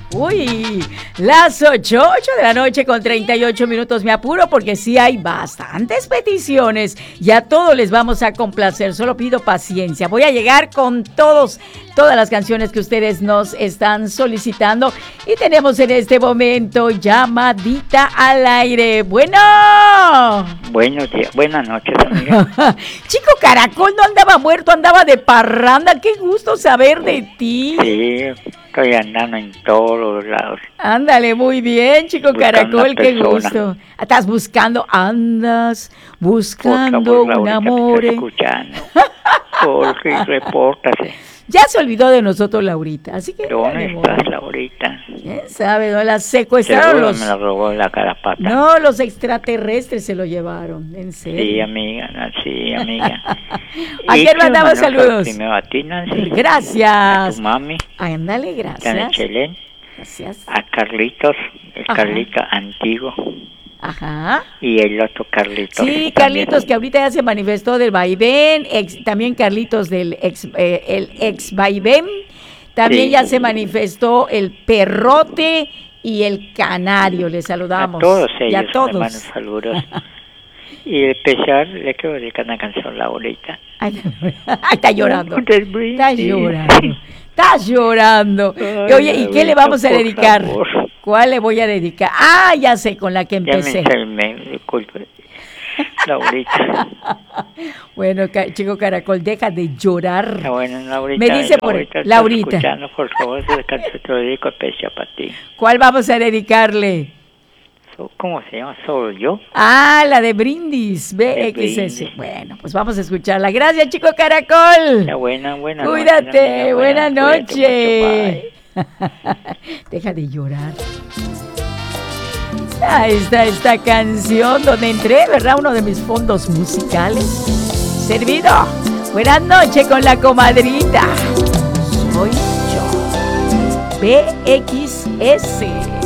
Uy, las 8 de la noche con 38 minutos. Me apuro porque sí hay bastantes peticiones y a todos les vamos a complacer. Solo pido paciencia. Voy a llegar con todas las canciones que ustedes nos están solicitando. Y tenemos en este momento llamadita al aire. Bueno. Buenos días, buenas noches, amiga. Chico Caracol, no andaba muerto, andaba de parranda. Qué gusto saber de ti. Sí, estoy andando en todos los lados. Ándale, muy bien, Chico Caracol, qué gusto. Estás andas buscando un amor. Escuchando. Jorge, repórtase. Ya se olvidó de nosotros, Laurita, así que... ¿Dónde estás, Laurita? ¿Quién sabe? ¿No? La secuestraron los... me la robó la carapata. No, los extraterrestres se lo llevaron, en serio. Sí, amiga, sí, amiga. ¿A quién mandamos saludos? Primero a ti, Nancy. Gracias. A tu mami. Ándale, gracias. Tania Chelén. Gracias. A Carlitos, el Ajá. Carlito antiguo. Ajá. Y el otro Carlitos. Sí, Carlitos, que ahorita ya se manifestó del vaivén, también Carlitos del el ex vaivén, también sí. Ya se manifestó el perrote y el canario, les saludamos. A todos ellos, y a todos. hermanos, saludos. Y especial, le quiero dedicar una canción, Laurita. Ay, está llorando. Está llorando. Sí. Estás llorando. Ay, Oye, ¿y qué le vamos a dedicar? Favor. ¿Cuál le voy a dedicar? Ah, ya sé, con la que empecé. Ya me disculpe. Laurita. Bueno, Chico Caracol, deja de llorar. Bueno, Laurita. Me dice Laurita. Escuchando, por favor, esa canción te lo dedico especial para ti. ¿Cuál vamos a dedicarle? ¿Cómo se llama? ¿Solo yo? Ah, la de Brindis, BXS. Bueno, pues vamos a escucharla. Gracias, Chico Caracol. Buena Cuídate, noche. Buena noche. Mucho, deja de llorar. Ahí está esta canción donde entré, ¿verdad? Uno de mis fondos musicales. Servido. Buenas noches con la comadrita. Soy yo. BXS.